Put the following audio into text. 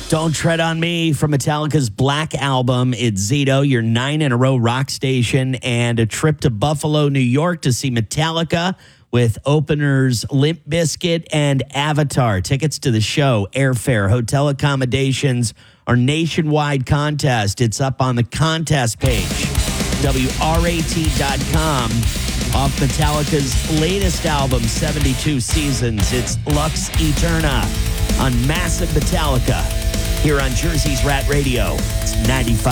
Don't Tread on Me from Metallica's Black Album. It's Zito, your 9-in-a-row rock station, and a trip to Buffalo, New York to see Metallica with openers Limp Bizkit and Avatar. Tickets to the show, airfare, hotel accommodations, our nationwide contest. It's up on the contest page, WRAT.com, off Metallica's latest album, 72 Seasons. It's Lux Eterna on Massive Metallica here on Jersey's Rat Radio. It's 95.